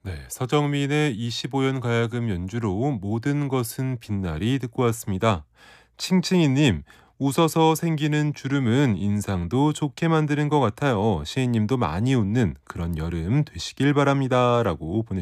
네, 서정민의 25연 가야금 연주로 모든 것은 빛나리 듣고 왔습니다. 칭칭이님, 웃어서 생기는 주름은 인상도 좋게 만드는 것 같아요. 시인님도 많이 웃는 그런 여름 되시길 바랍니다. 라고 보내주셨습니다.